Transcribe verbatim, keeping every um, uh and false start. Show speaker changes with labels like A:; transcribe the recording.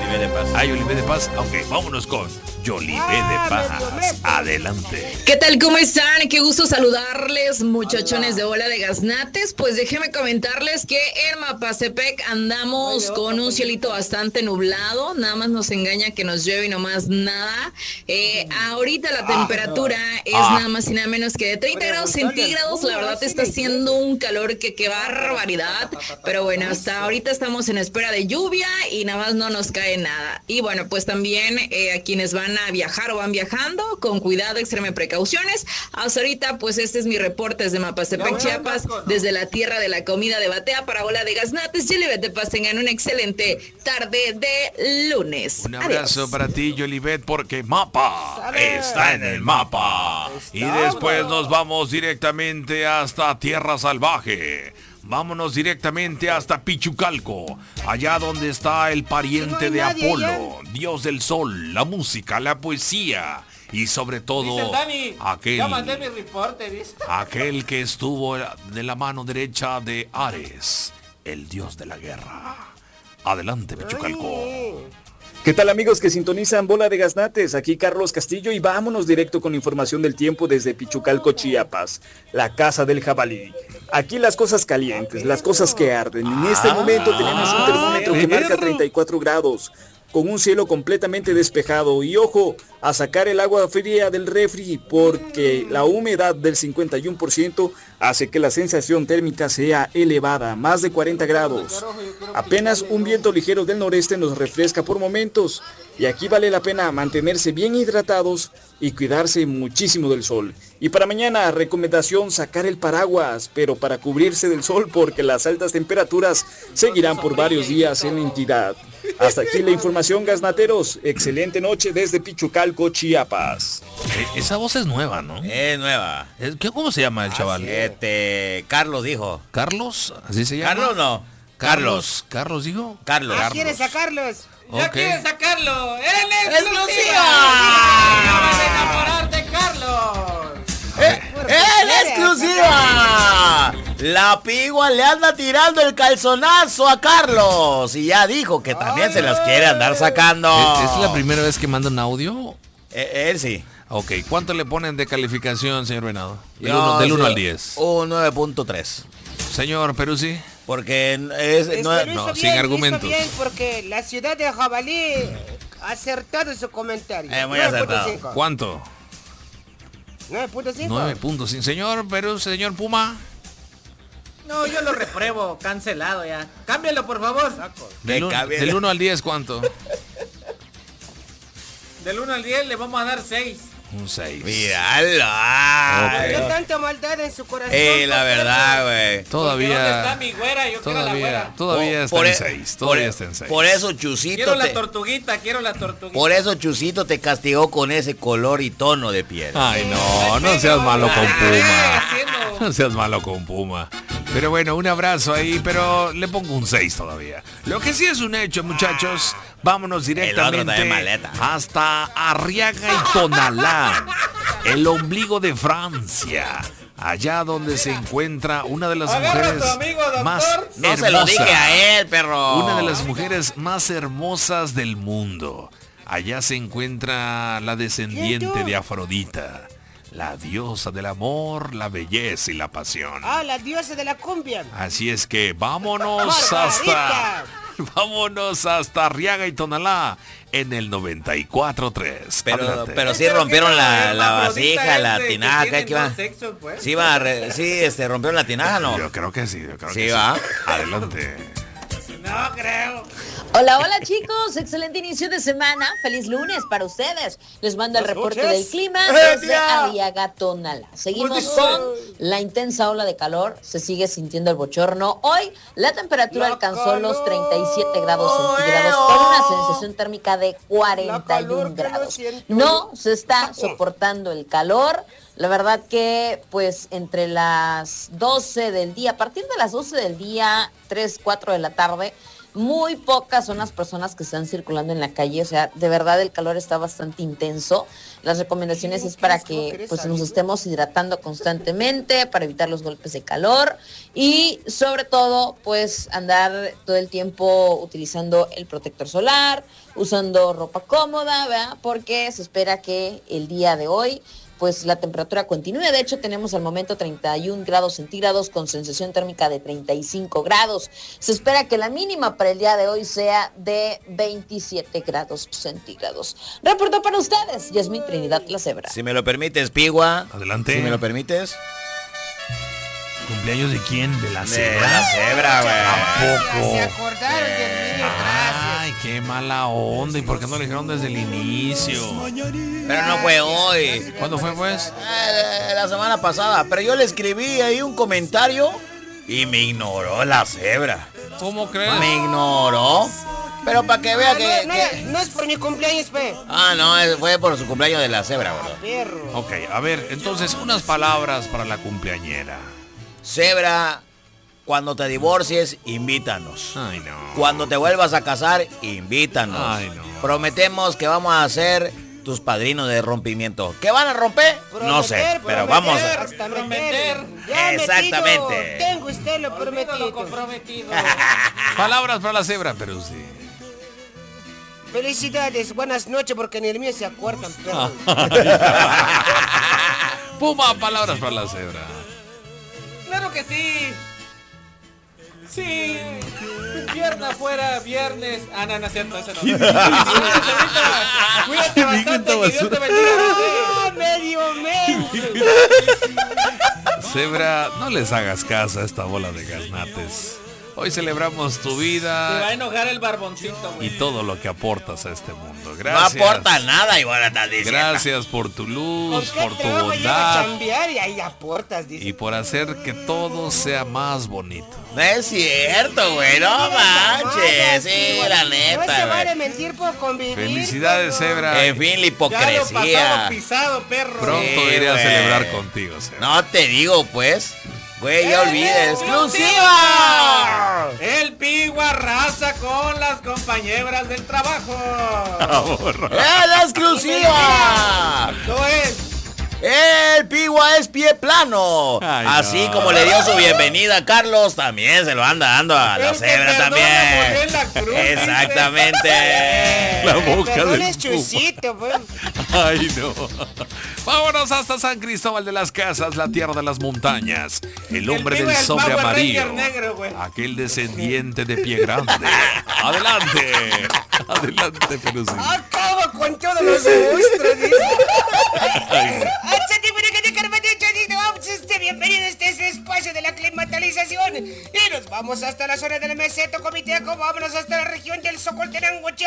A: Yolivé de Paz.
B: Ah, Yolivé de Paz. Ok, vámonos con Yolivé de Paz. Adelante.
C: ¿Qué tal? ¿Cómo están? Qué gusto saludarles, muchachones de Bola de Gaznates. Pues déjenme comentarles que en Mapastepec andamos con un cielito bastante nublado. Nada más nos engaña que nos llueve y no más nada. Eh, ahorita la temperatura es nada más y nada menos que de treinta grados centígrados. La verdad está haciendo un calor que qué barbaridad. Pero bueno, hasta ahorita estamos en espera de lluvia y nada más no nos cae nada. Y bueno, pues también eh, a quienes van a viajar o van viajando, con cuidado, extreme precauciones. Hasta ahorita, pues este es mi reporte desde Mapastepec, Chiapas, desde la tierra de la comida de Batea para Bola de Gaznates. Yolivet de Paz, tengan una excelente tarde de lunes.
B: Un abrazo Adiós. Para ti, Yolivet, porque Mapa ¡Sale! Está en el mapa. Está, y después bro. Nos vamos directamente hasta Tierra Salvaje. Vámonos directamente hasta Pichucalco, allá donde está el pariente no de Apolo, ya. Dios del sol, la música, la poesía y sobre todo
D: Dani,
B: aquel,
D: ya mandé mi reporte, dice.
B: aquel que estuvo de la mano derecha de Ares, el dios de la guerra. Adelante, Pichucalco.
E: ¿Qué tal, amigos que sintonizan Bola de Gaznates? Aquí Carlos Castillo y vámonos directo con información del tiempo desde Pichucalco, Chiapas, la casa del jabalí. Aquí las cosas calientes, las cosas que arden. En este momento tenemos un termómetro que marca treinta y cuatro grados, con un cielo completamente despejado. Y ojo, a sacar el agua fría del refri, porque la humedad del cincuenta y uno por ciento hace que la sensación térmica sea elevada, más de cuarenta grados. Apenas un viento ligero del noreste nos refresca por momentos. Y aquí vale la pena mantenerse bien hidratados y cuidarse muchísimo del sol. Y para mañana, recomendación, sacar el paraguas, pero para cubrirse del sol, porque las altas temperaturas seguirán por varios días en la entidad. Hasta aquí la información, gaznateros. Excelente noche desde Pichucalco, Chiapas.
B: Eh, esa voz es nueva, ¿no?
A: Es nueva.
B: Es, ¿qué, ¿Cómo se llama el chaval?
A: Este, Carlos dijo.
B: ¿Carlos? ¿Así se llama?
A: Carlos no.
B: Carlos. ¿Carlos dijo?
A: Carlos.
F: Ah, ¿quieres a Carlos?
D: Ya okay. quieren sacarlo. ¡En exclusiva! ¡Acabas de enamorar de Carlos!
A: ¡Eh, ¡En exclusiva! La Pigua le anda tirando el calzonazo a Carlos. Y ya dijo que también Ay, se las quiere andar sacando.
B: ¿Es, es la primera vez que manda un audio?
A: Eh, él sí.
B: Ok, ¿cuánto le ponen de calificación, señor Venado? Del
A: no,
B: uno al diez.
A: Un nueve punto tres.
B: Señor Peruzzi.
A: Porque es,
F: este,
A: no,
F: no,
A: no
F: bien,
B: sin argumentos.
F: Bien porque la ciudad de Jabalí ha acertado su comentario.
A: Eh, muy acertado.
B: ¿Cuánto?
F: nueve punto cinco.
B: nueve punto cinco. Señor Peruzzi, señor Puma.
D: No, yo lo repruebo, cancelado ya. Cámbialo, por favor.
B: Del, un, del uno al diez, ¿cuánto?
D: Del uno al diez le vamos a dar seis.
B: Un seis.
A: Míralo.
F: Okay. ¿Qué tanta maldad en su corazón?
A: Eh, la verdad, güey.
B: Todavía.
D: ¿Dónde está mi güera? Yo
B: todavía,
D: quiero la güera.
B: Todavía está en seis. Todavía está en seis.
A: Por eso, Chusito.
D: Quiero
A: te...
D: la tortuguita, quiero la tortuguita.
A: Por eso, Chusito te castigó con ese color y tono de piel.
B: Ay, no, no seas malo con Puma. No seas malo con Puma. Pero bueno, un abrazo ahí, pero le pongo un seis todavía. Lo que sí es un hecho, muchachos, vámonos directamente hasta Arriaga y Tonalá, el ombligo de Francia, allá donde se encuentra una de las mujeres
D: amigo,
B: más hermosas.
A: No se lo dije a él, perro.
B: Una de las mujeres más hermosas del mundo. Allá se encuentra la descendiente de Afrodita. La diosa del amor, la belleza y la pasión.
F: Ah, la diosa de la cumbia.
B: Así es que vámonos hasta... Vámonos hasta Arriaga y Tonalá en el noventa y cuatro tres.
A: Pero, pero sí rompieron la, la vasija, la tinaja. Que iba, pues. Sí, va, re, sí, este, rompieron la tinaja, ¿no?
B: Yo creo que sí, yo creo
A: sí,
B: que
A: va.
B: sí. Adelante.
D: No creo.
C: Hola, hola chicos, excelente inicio de semana, feliz lunes para ustedes. Les mando el reporte del clima desde Arriaga, Tonalá. Seguimos con la intensa ola de calor, se sigue sintiendo el bochorno. Hoy la temperatura alcanzó los treinta y siete grados centígrados con una sensación térmica de cuarenta y uno grados. No se está soportando el calor. La verdad que pues entre las doce del día, a partir de las doce del día, tres, cuatro de la tarde,
G: Muy pocas son las personas que están circulando en la calle, o sea, de verdad el calor está bastante intenso. Las recomendaciones es para que pues nos estemos hidratando constantemente, para evitar los golpes de calor y sobre todo pues andar todo el tiempo utilizando el protector solar, usando ropa cómoda, ¿verdad? Porque se espera que el día de hoy pues la temperatura continúe. De hecho, tenemos al momento treinta y un grados centígrados con sensación térmica de treinta y cinco grados. Se espera que la mínima para el día de hoy sea de veintisiete grados centígrados. Reportó para ustedes, Yasmín Trinidad La Cebra.
A: Si me lo permites, Pigua.
B: Adelante.
A: Si me lo permites.
B: ¿Cumpleaños de quién? De la
A: De
B: cebra.
A: la cebra, güey.
B: Tampoco.
F: Se acordaron del niño, gracias.
B: Ay, qué mala onda. ¿Y por qué no le dijeron desde el inicio?
A: Pero no fue hoy.
B: ¿Cuándo fue, pues?
A: Eh, la semana pasada. Pero yo le escribí ahí un comentario y me ignoró la cebra.
B: ¿Cómo crees?
A: Me ignoró. Pero para que vea
F: Ah,
A: que,
F: no, no,
A: que-
F: no es por mi cumpleaños, pe.
A: Ah, no, es- fue por su cumpleaños de la cebra, ¿verdad?
F: Perro.
B: Ok, a ver, entonces, unas palabras para la cumpleañera.
A: Cebra, cuando te divorcies, invítanos.
B: Ay, no.
A: Cuando te vuelvas a casar, invítanos.
B: Ay, no.
A: Prometemos que vamos a ser tus padrinos de rompimiento. ¿Qué van a romper? No sé,
F: Prometer,
A: pero
F: prometer,
A: vamos a...
F: hasta
D: prometer.
F: meter. Ya
A: Exactamente.
F: metido. Tengo usted lo
D: Olvídalo
F: prometido.
D: comprometido.
B: Palabras para la cebra, pero sí.
F: Felicidades, buenas noches, porque en el mío se acuerdan, perro.
B: Puma, palabras para la cebra.
D: Claro que sí. Sí. Viernes fuera, viernes. Ah, no, no es cierto, ese no. Cuídate bastante, que Dios te bendiga.
F: ¡Ah, medio mes!
B: Cebra, no les hagas caso a esta bola de gaznates. Hoy celebramos tu
D: Te va a
B: vida
D: enojar el barboncito,
B: y
D: güey.
B: todo lo que aportas a este mundo.
A: No
B: Gracias.
A: aporta nada, igual estás diciendo.
B: Gracias por tu
F: ¿Con
B: luz,
F: qué
B: por tu
F: trabajo llega a
B: bondad
F: chambear y ahí aportas, dice?
B: y por hacer que todo sea más bonito.
A: No es cierto, güey, no manches. Sí, la
F: No se
A: neta,
F: vale
A: güey.
F: mentir por convivir.
B: Felicidades,
F: perro.
B: Cebra.
A: En fin, la
D: Ya lo pasado
A: hipocresía.
D: pisado, perro.
B: Pronto
A: Sí,
B: iré a
A: güey.
B: celebrar contigo, Cebra.
A: No te digo, pues. Güey, ya
D: ¡Eh,
A: olvides.
D: exclusiva!
A: ¡Exclusiva!
D: El Pigua arrasa con las compañeras del trabajo.
A: ¡Es la exclusiva!
D: Esto es.
A: El Pigua es pie plano.
B: Ay,
A: Así
B: no.
A: como le dio su bienvenida a Carlos, también se lo anda dando a la
D: El que
A: cebra
D: perdona
A: también.
D: murió en la cruz, dice.
A: Exactamente.
B: La
F: Que
B: boca
F: perdones,
B: del Puma.
F: Chusito, pues.
B: Ay, no. Vámonos hasta San Cristóbal de las Casas, la tierra de las montañas. El hombre
D: Pigua
B: del
D: es el
B: sobre
D: Power
B: amarillo.
D: Ranger negro, güey.
B: Aquel descendiente de pie grande. Adelante. Adelante, pero sí.
F: Acaba con todos los monstruos, dice.
B: Ay,
F: Bienvenido a este es el espacio de la climatización. Y nos vamos hasta la zona del Meseto, Comiteco, vámonos hasta la región del Socoltenango, Chiapas.